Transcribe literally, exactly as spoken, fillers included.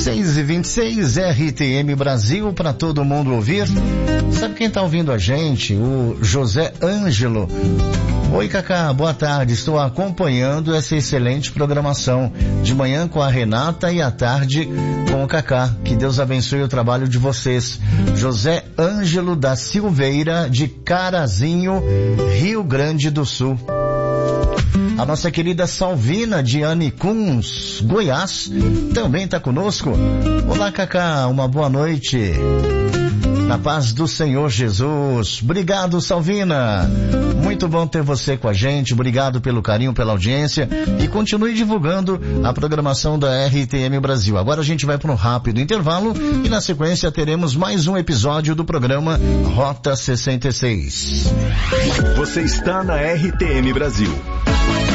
seis e vinte e seis, R T M Brasil, para todo mundo ouvir. Sabe quem tá ouvindo a gente? O José Ângelo. Oi, Cacá, boa tarde. Estou acompanhando essa excelente programação. De manhã com a Renata e à tarde com o Cacá. Que Deus abençoe o trabalho de vocês. José Ângelo da Silveira, de Carazinho, Rio Grande do Sul. A nossa querida Salvina de Anicuns, Goiás, também está conosco. Olá, Cacá, uma boa noite. Na paz do Senhor Jesus. Obrigado, Salvina. Muito bom ter você com a gente. Obrigado pelo carinho, pela audiência. E continue divulgando a programação da R T M Brasil. Agora a gente vai para um rápido intervalo e na sequência teremos mais um episódio do programa Rota sessenta e seis. Você está na R T M Brasil.